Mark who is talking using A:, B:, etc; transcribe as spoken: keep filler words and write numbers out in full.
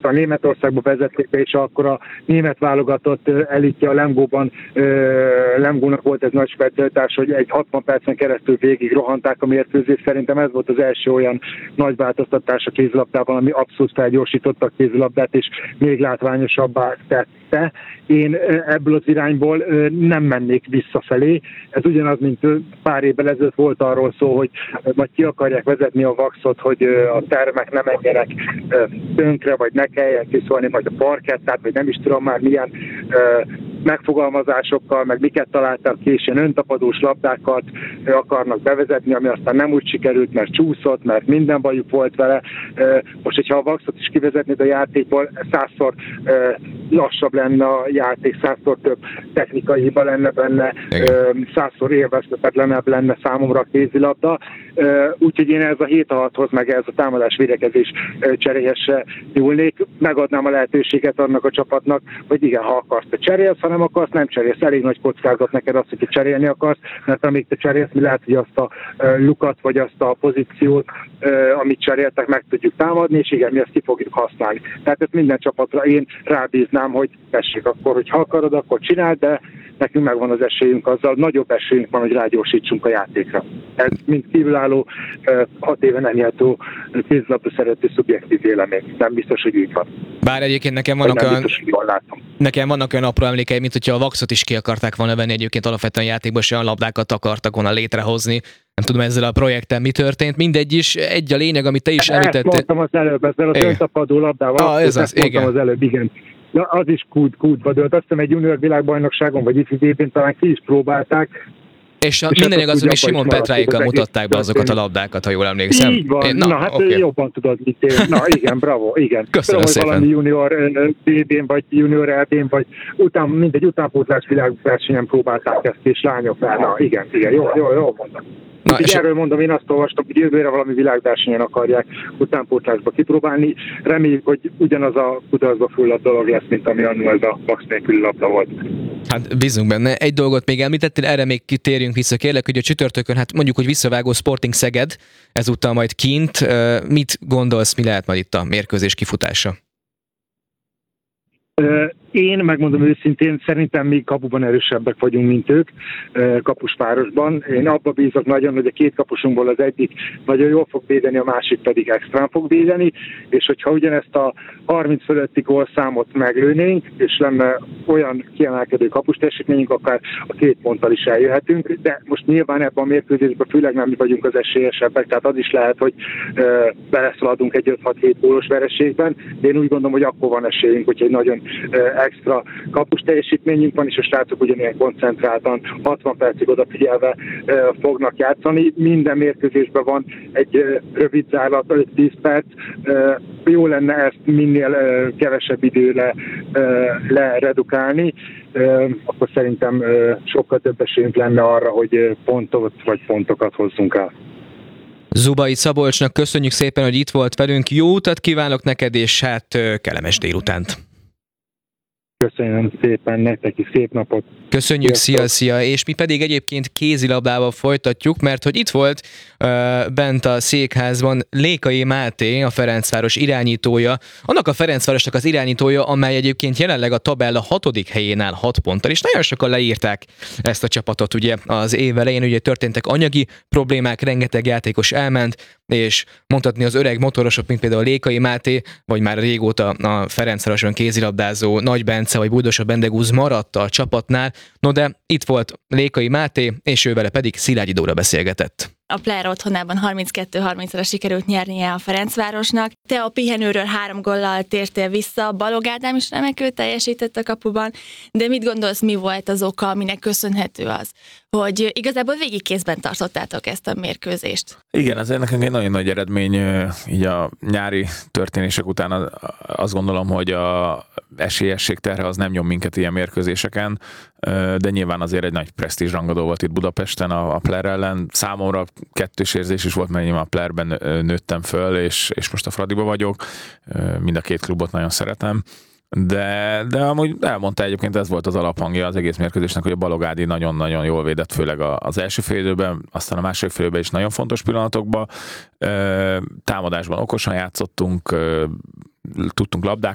A: a Németországba vezették be, és akkor a német válogatott elitje a Lemgóban, Lemgónak volt ez nagy specialitás, hogy egy hatvan percen keresztül végig rohanták a mérkőzést. Szerintem ez volt az első olyan nagy változtatás a kézilabdában, ami abszolút felgyorsította a kézilabdát, és még látványosabbá tette. Én ebből az irányból nem mennék visszafelé. Ez ugyanaz, mint pár évvel ezelőtt volt arról szó, hogy majd ki akarják vezetni a vaxot, hogy a termek nem menjenek tönkre, vagy ne kelljen kiszólni, vagy a parkettát, vagy nem is tudom már milyen megfogalmazásokkal, meg miket találtak ki, és ilyen öntapadós labdákat akarnak bevezetni, ami aztán nem úgy sikerült, mert csúszott, mert minden bajuk volt vele. Most, hogyha a vaxot is kivezetnéd a játékból, százszor lassabb lenne a játék, százszor több technikai hiba lenne benne, százszor élvezhetetlenebb lenne számomra a kézilabda. Úgyhogy én ez a hét hathoz, meg ez a támadás-védekezés cseréhesse nyúlnék, megadnám a lehetőséget annak a csapatnak, hogy igen, ha akarsz, te cserélsz, ha nem akarsz, nem cserélsz. Elég nagy kockázat neked azt, hogy te cserélni akarsz, mert amíg te cserélsz, mi lehet, hogy azt a lukat, vagy azt a pozíciót, amit cseréltek, meg tudjuk támadni, és igen, mi ezt ki fogjuk használni. Tehát ezt minden csapatra én rábíznám, hogy tessék akkor, hogy ha akarod, akkor csináld, de nekünk megvan az esélyünk azzal, nagyobb esélyünk van, hogy rágyorsítsunk a játékra. Ez mint kívülálló, hat éve nem játszó kézilabda szerető szubjektív vélemény. Nem biztos, hogy így van.
B: Bár egyébként nekem vannak olyan, nekem vannak olyan apró emlékeim, mint hogyha a vaxot is ki akarták volna venni, egyébként alapvetően játékban is olyan labdákat akartak volna létrehozni. Nem tudom, ezzel a projekttel mi történt. Mindegy is, egy a lényeg, amit te is említettél. Ezt
A: mondtam az előbb, ezzel az öntapadó labdával.
B: Ah, ez az,
A: ezt mondtam az előbb, igen. Na, az is kút, kútba dőlt. Azt hiszem egy junior világbajnokságon, vagy ifi vé bén talán ki is próbálták.
B: És, és minden igaz, hogy Simon Petráikkal mutatták be azokat a labdákat, ha jól emlékszem.
A: Így van.
B: Én,
A: na, na hát okay. Jobban tudod, mit én. Na igen, bravo, igen.
B: Köszönöm
A: tudom,
B: szépen.
A: Valami junior bé bén, vagy junior é bén, vagy után, mindegy utánpótlás világversenyen próbálták ezt, és lányoknál. Na igen, igen, jó, jó, jó mondom. Na, és erről mondom, én azt olvastam, hogy jövőre valami világversenyen akarják utánpótlásba kipróbálni. Reméljük, hogy ugyanaz a kudarcba fulladt dolog lesz, mint ami annól ez a vax nélküli labda volt.
B: Hát bízunk benne. Egy dolgot még említettél, erre még kitérjünk vissza. Kérlek, hogy a csütörtökön, hát mondjuk, hogy visszavágó Sporting Szeged, ezúttal majd kint. Mit gondolsz, mi lehet majd itt a mérkőzés kifutása?
A: Én megmondom őszintén, szerintem mi kapuban erősebbek vagyunk, mint ők kapuspárosban. Én abba bízok nagyon, hogy a két kapusunkból az egyik nagyon jól fog védeni, a másik pedig extrán fog védeni, és hogyha ugyanezt a harminc fölötti gólszámot meglőnénk, és lenne olyan kiemelkedő kapus teljesítményünk, akár a két ponttal is eljöhetünk, de most nyilván ebben a mérkőzésben főleg nem mi vagyunk az esélyesebbek, tehát az is lehet, hogy beleszaladunk egy öt-hat-hét gólos vereségben, de én úgy gondolom, hogy akkor van esélyünk, hogy egy nagyon extra kapus teljesítményünk van, és a srácok ugyanilyen koncentráltan hatvan percig odafigyelve e, fognak játszani. Minden mérkőzésben van egy e, rövid zárlat, öt-tíz perc. E, jó lenne ezt minél e, kevesebb időre e, leredukálni, e, akkor szerintem e, sokkal több esélyünk lenne arra, hogy pontot vagy pontokat hozzunk el.
B: Zubai Szabolcsnak köszönjük szépen, hogy itt volt velünk. Jó utat kívánok neked, és hát kellemes délutánt!
A: Köszönöm szépen nektek is, szép napot!
B: Köszönjük, szia, szia! És mi pedig egyébként kézilabdával folytatjuk, mert hogy itt volt uh, bent a székházban Lékai Máté, a Ferencváros irányítója, annak a Ferencvárosnak az irányítója, amely egyébként jelenleg a tabella hatodik helyén áll hat ponttal, és nagyon sokan leírták ezt a csapatot ugye az év elején, ugye történtek anyagi problémák, rengeteg játékos elment, és mondhatni az öreg motorosok, mint például Lékai Máté, vagy már régóta a Ferencvároson kézilabdázó Nagy Bence, vagy Budosa Bendegúz maradt a csapatnál. No de itt volt Lékai Máté, és ő vele pedig Szilágyi Dóra beszélgetett.
C: A Player otthonában harminckettő harmincra sikerült nyernie a Ferencvárosnak. Te a pihenőről három góllal tértél vissza, Balog Ádám is remekül teljesített a kapuban, de mit gondolsz, mi volt az oka, aminek köszönhető az, hogy igazából végig kézben tartottátok ezt a mérkőzést?
D: Igen, ez nekünk egy nagyon nagy eredmény, így a nyári történések után azt gondolom, hogy a esélyesség terhe az nem nyom minket ilyen mérkőzéseken, de nyilván azért egy nagy presztízs rangadó volt itt Budapesten a, a Player ellen. Számomra kettős érzés is volt, mert nyilván a Playerben nőttem föl, és, és most a Fradiba vagyok. Mind a két klubot nagyon szeretem. De, de amúgy elmondta egyébként, ez volt az alaphangja az egész mérkőzésnek, hogy a Balog Ádi nagyon-nagyon jól védett, főleg az első fél időben, aztán a második fél időben is nagyon fontos pillanatokban. Támadásban okosan játszottunk, tudtunk labdákat